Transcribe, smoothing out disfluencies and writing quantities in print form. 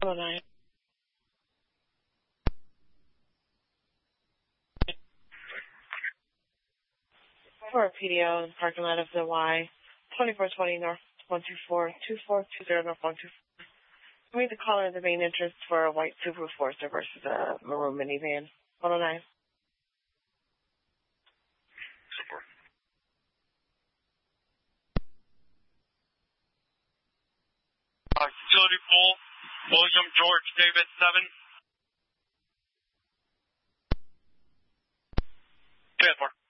109. For a PDO in the parking lot of the Y, 2420 North 124, 2420 North 124. Meet the caller at the main entrance for a white Subaru Forester versus a maroon minivan. 109. Support. Utility pole, William George David 7. 10-4.